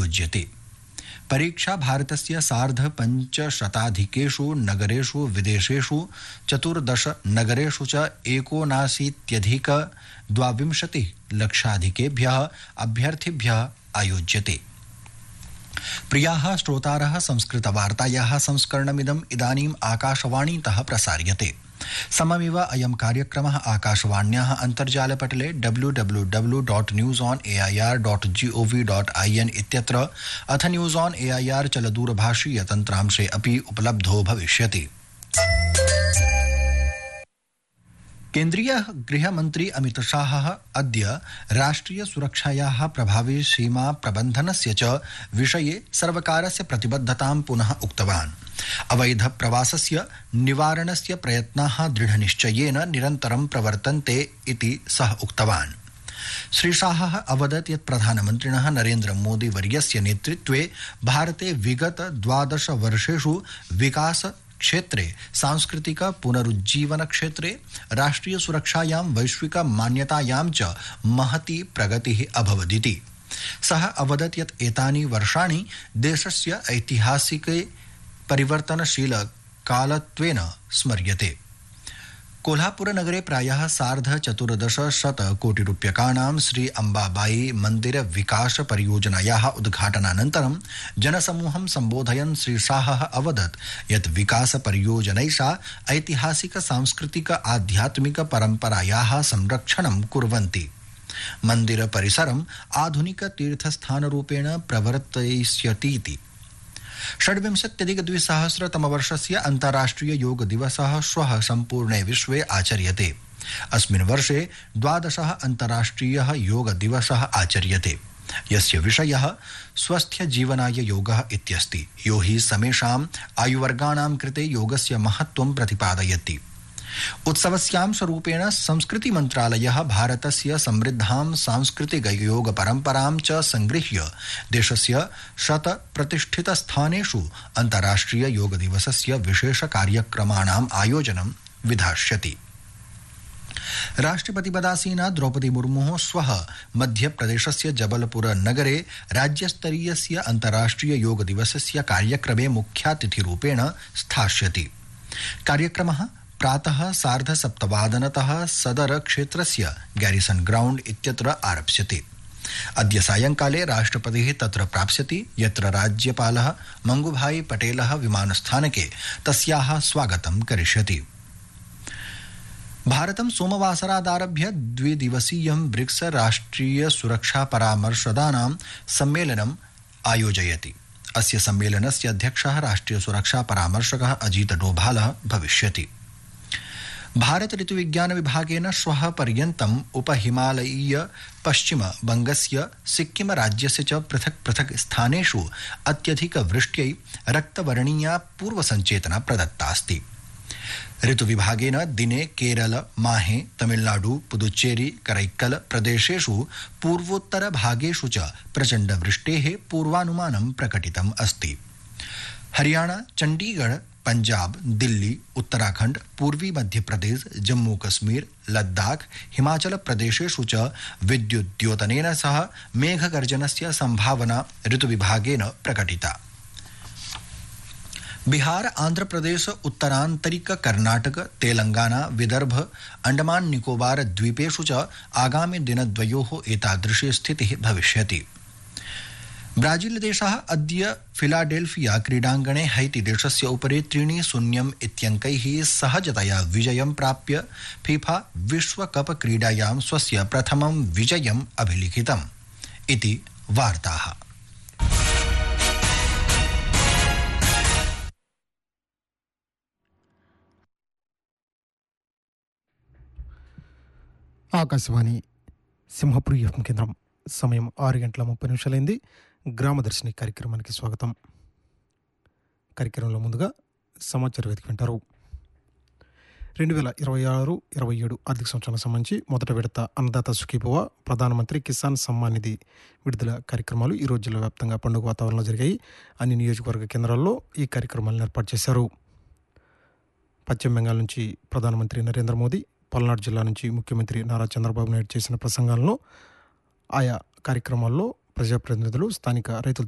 आयोज्यते। परीक्षा भारतस्य सार्ध-500 नगरेषु विदेशेषु 14 नगरेषु च 79,022 लक्षाधिकेभ्यः अभ्यर्थिभ्यः आयोज्यते। प्रियाः श्रोतारः, संस्कृतवार्तायाः संस्करणमिदम् इदानीम् आकाशवाणीतः प्रसार्यते। सममेव अयं कार्यक्रमः आकाशवाण्याः अन्तर्जालपटले www.newsonair.gov.in इत्यत्र अथ न्यूज़ ऑन एआईआर चलदूरभाषीय तन्त्रांशे अपि उपलब्धो भविष्यति। केन्द्रीय गृहमन्त्री अमित शाहः अद्य राष्ट्रिय सुरक्षायाः प्रभावी सीमा प्रबन्धनस्य च विषये सर्वकारस्य प्रतिबद्धतां पुनः उक्तवान्। अवैध प्रवासस्य निवारणस्य प्रयत्नाः दृढनिश्चयेन निरन्तरं प्रवर्तन्ते इति सः उक्तवान्। श्री शाहः अवदत् यत् प्रधानमन्त्रिणः नरेन्द्र मोदी वर्यस्य नेतृत्वे भारते विगत 12 वर्षेषु विकास क्षेत्रे, सांस्कृतिक पुनरुज्जीवन क्षेत्रे, राष्ट्रिय सुरक्षायां, वैश्विक मान्यतायां च महती प्रगतिः अभवदिति। सः अवदत् यत् एतानि वर्षाणि देशस्य ऐतिहासिके परिवर्तनशील कालत्वेन स्मर्यते। कोल्हापुरनगरे प्रायः सार्ध-1400 कोटिरूप्यकाणां श्री अम्बाबाई मन्दिर विकास परियोजनायाः उद्घाटनानन्तरं जनसमूहं सम्बोधयन् श्री शाहः अवदत् यत् विकास परियोजनैषा ऐतिहासिक सांस्कृतिक आध्यात्मिक परम्परायाः संरक्षणं कुर्वन्ति। मन्दिर परिसरम् आधुनिक तीर्थस्थानरूपेण प्रवर्तयिष्यतीति। 26,200 अन्ताराष्ट्रिय योग दिवसः श्वः सम्पूर्णे विश्वे आचर्यते। अस्मिन् वर्षे 12 अन्ताराष्ट्रियः योग दिवसः आचर्यते, यस्य विषयः स्वस्थ्य जीवनाय योगः इत्यस्ति, यो हि समेषाम् आयुवर्गाणां कृते योगस्य महत्त्वं प्रतिपादयति। उत्सवस्यां स्वरूपेण संस्कृति मन्त्रालयः भारतस्य समृद्धां सांस्कृतिक योग परम्परां च संगृह्य देशस्य 100 प्रतिष्ठितस्थानेषु अन्ताराष्ट्रिय योग दिवसस्य विशेष कार्यक्रमाणाम् आयोजनं विधास्यति। राष्ट्रपतिपदासीना द्रौपदी मुर्मुः श्वः मध्यप्रदेशस्य जबलपुर नगरे राज्यस्तरीयस्य अन्ताराष्ट्रिय योग दिवसस्य कार्यक्रमे मुख्यातिथिरूपेण स्थास्यति। कार्यक्रमः प्रातः 7:30 सदर क्षेत्रस्य गैरिसन ग्राउंड इत्यत्र आरप्स्यते। अद्य सायंकाले राष्ट्रपतिः तत्र प्राप्स्यति, यत्र राज्यपालः मंगूभाई पटेलः विमानस्थानके तस्याः स्वागतं करिष्यति। भारतं सोमवासरादारभ्य 2 दिवसीयं ब्रिक्स राष्ट्रिय सुरक्षा परामर्शदानां सम्मेलनम् आयोजयति। अस्य सम्मेलनस्य अध्यक्षः राष्ट्रिय सुरक्षा परामर्शकः अजीत डोभालः भविष्यति। भारत ऋतुविज्ञान विभागेन श्वः पर्यन्तम् उपहिमालयीय पश्चिम बंगस्य सिक्किम राज्यस्य च पृथक् पृथक् स्थानेषु अत्यधिक वृष्ट्यै रक्तवर्णीया पूर्वसञ्चेतना प्रदत्तास्ति। ऋतुविभागेन दिने केरल, माहे, तमिलनाडु, पुदुच्चेरी, करैक्कल प्रदेशेषु पूर्वोत्तर भागेषु च प्रचण्ड वृष्टेः पूर्वानुमानं प्रकटितम् अस्ति। हरियाणा, चण्डीगढ़, पंजाब, दिल्ली, उत्तराखंड, पूर्वी मध्यप्रदेश, जम्मू कश्मीर, लद्दाख, हिमाचल प्रदेशेषु च विद्युद्योतनेन सह मेघगर्जनस्य संभावना ऋतुविभागेन प्रकटिता। बिहार, आंध्र प्रदेश, उत्तरांतरिक कर्नाटक, तेलंगाना, विदर्भ, अंडमान निकोबार द्वीपेषु च आगामि दिनद्वयोः एतादृशी स्थितिः भविष्यति। ब्राजील देशः अद्य फिलाडेल्फिया क्रीडाङ्गणे हैती देशस्य उपरि 3-0 इत्यङ्कैः सहजतया विजयं प्राप्य फीफा विश्वकप क्रीडायां स्वस्य प्रथमं विजयम् अभिलिखितम् इति वार्ताः। ఆకాశవాణి సింహపురి ఎఫ్ఎం కేంద్రం. సమయం 6:30 గ్రామదర్శిని కార్యక్రమానికి స్వాగతం. కార్యక్రమంలో ముందుగా సమాచార వేదిక వింటారు. 2026-27 ఆర్థిక సంవత్సరానికి సంబంధించి మొదటి విడత అన్నదాత సుఖీభవ ప్రధానమంత్రి కిసాన్ సమ్మాన్ నిధి విడుదల కార్యక్రమాలు ఈరోజు జిల్లా వ్యాప్తంగా పండుగ వాతావరణంలో జరిగాయి. అన్ని నియోజకవర్గ కేంద్రాల్లో ఈ కార్యక్రమాలను ఏర్పాటు చేశారు. పశ్చిమ బెంగాల్ నుంచి ప్రధానమంత్రి నరేంద్ర మోదీ, పల్నాడు జిల్లా నుంచి ముఖ్యమంత్రి నారా చంద్రబాబు నాయుడు చేసిన ప్రసంగాలను ఆయా కార్యక్రమాల్లో ప్రజాప్రతినిధులు, స్థానిక రైతులు